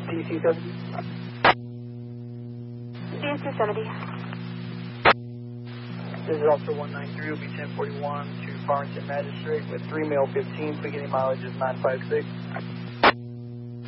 DC 70. DC 70. This is Officer 193, will be 1041 to Farmington Magistrate with 3 male 15, beginning mileage is 956.